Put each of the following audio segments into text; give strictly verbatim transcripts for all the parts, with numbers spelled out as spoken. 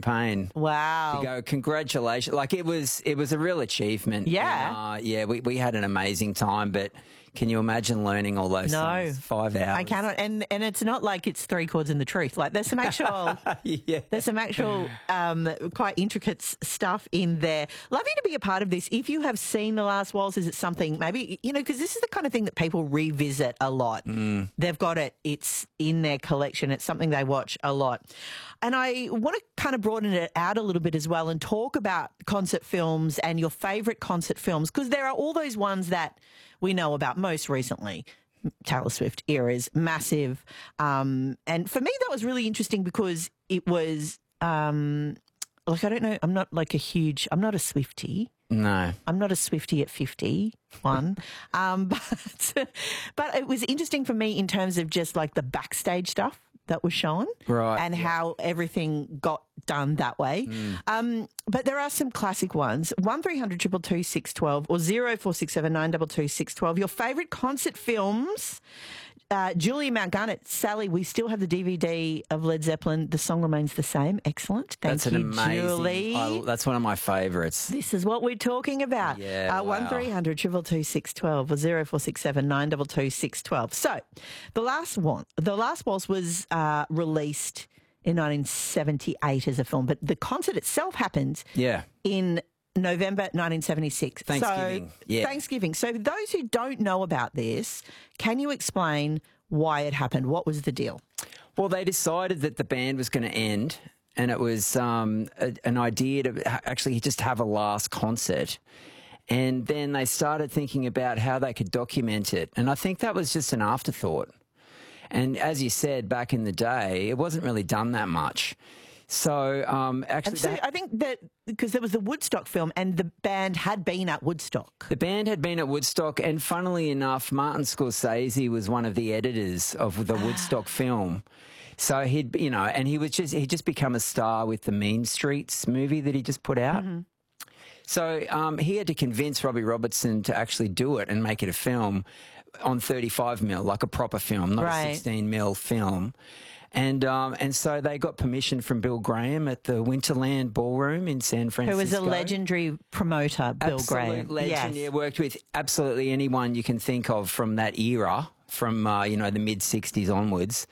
champagne. Wow. To go, congratulations. Like, it was it was a real achievement. Yeah. And, uh, yeah, we, we had an amazing time, but can you imagine learning all those No. things? Five hours. I cannot. And and it's not like it's three chords and the truth. Like, there's some actual, yeah. there's some actual um, quite intricate s- stuff in there. Love you to be a part of this. If you have seen The Last Waltz, is it something maybe, you know, because this is the kind of thing that people revisit a lot. Mm. They've got it. It's in their collection. It's something they watch a lot. And I want to kind of broaden it out a little bit as well and talk about concert films and your favourite concert films, because there are all those ones that we know about most recently. Taylor Swift era is massive. Um, and for me, that was really interesting because it was, um, like, I don't know, I'm not like a huge, I'm not a Swiftie. No. I'm not a Swiftie at fifty-one. um, but, but it was interesting for me in terms of just like the backstage stuff that was shown. Right. And how everything got done that way. Mm. Um, but there are some classic ones. one three hundred two two two six one two or zero four six seven nine two two six one two. Your favourite concert films. Uh, Julia Mountgarnet, Sally, we still have the D V D of Led Zeppelin. The song remains the same. Excellent. Thank That's you, an amazing. Julie. I, that's one of my favourites. This is what we're talking about. Yeah, uh, wow. one three hundred two two two six one two or zero four six seven nine two two six one two. So, the last one, The Last Waltz was uh, released in nineteen seventy-eight as a film, but the concert itself happened Yeah. in November nineteen seventy-six. Thanksgiving. So, Yeah. Thanksgiving. So, for those who don't know about this, can you explain why it happened? What was the deal? Well, they decided that the band was going to end, and it was um, a, an idea to ha- actually just have a last concert. And then they started thinking about how they could document it. And I think that was just an afterthought. And as you said, back in the day, it wasn't really done that much. So um, actually, And so they- I think that because there was the Woodstock film and the band had been at Woodstock. the band had been at Woodstock, and funnily enough, Martin Scorsese was one of the editors of the Woodstock film. So he'd, you know, and he was just he just become a star with the Mean Streets movie that he just put out. Mm-hmm. So um, he had to convince Robbie Robertson to actually do it and make it a film on thirty-five mil, like a proper film, not Right. a sixteen mil film. And um, and so they got permission from Bill Graham at the Winterland Ballroom in San Francisco. Who was a legendary promoter, Bill Absolute Graham. legend. Yes. Yeah, worked with absolutely anyone you can think of from that era, from uh, you know the mid sixties onwards.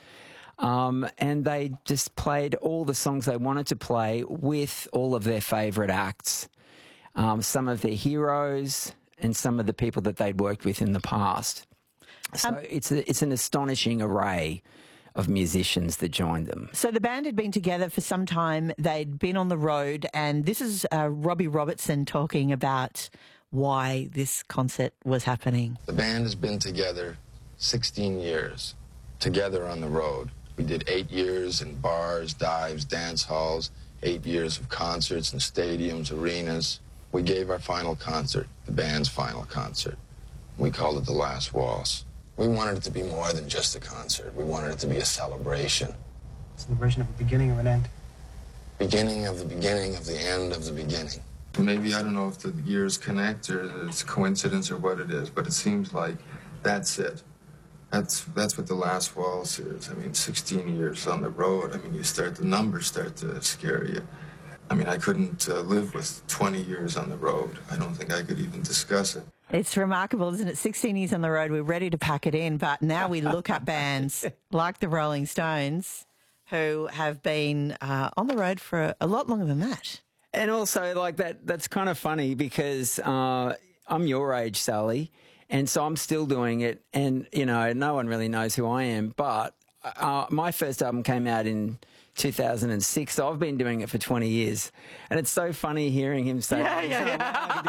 Um, and they just played all the songs they wanted to play with all of their favourite acts, um, some of their heroes, and some of the people that they'd worked with in the past. So Um, it's a, it's an astonishing array of musicians that joined them. So the band had been together for some time. They'd been on the road, and this is uh, Robbie Robertson talking about why this concert was happening. The band has been together sixteen years, together on the road. We did eight years in bars, dives, dance halls, eight years of concerts in stadiums, arenas. We gave our final concert, the band's final concert. We called it The Last Waltz. We wanted it to be more than just a concert. We wanted it to be a celebration. Celebration of the beginning of an end. Beginning of the beginning of the end of the beginning. Maybe, I don't know if the years connect or it's coincidence or what it is, but it seems like that's it. That's that's what The Last Waltz is. I mean, sixteen years on the road. I mean, you start, the numbers start to scare you. I mean, I couldn't uh, live with twenty years on the road. I don't think I could even discuss it. It's remarkable, isn't it? sixteen years on the road, we're ready to pack it in, but now we look at bands like the Rolling Stones who have been uh, on the road for a, a lot longer than that. And also, like, that, that's kind of funny because uh, I'm your age, Sally, and so I'm still doing it. And, you know, no one really knows who I am, but uh, my first album came out in two thousand six, so I've been doing it for twenty years. And it's so funny hearing him say, Yeah, "Oh, yeah, so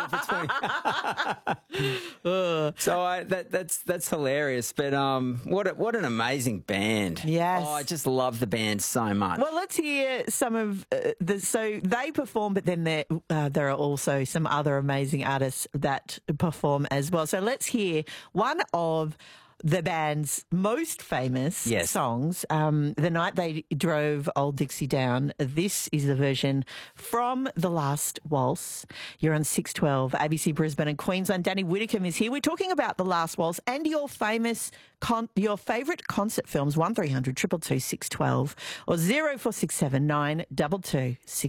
I can do it for twenty." So I, that, that's that's hilarious. But um, what a, what an amazing band! Yes. Oh, I just love the band so much. Well, let's hear some of uh, the. So they perform, but then there uh, there are also some other amazing artists that perform as well. So let's hear one of the band's most famous Yes. songs, um, The Night They Drove Old Dixie Down. This is the version from The Last Waltz. You're on six twelve, A B C Brisbane and Queensland. Danny Whitcomb is here. We're talking about The Last Waltz and your famous, con- your favourite concert films, one three hundred two two two six one two or zero four six seven nine two two six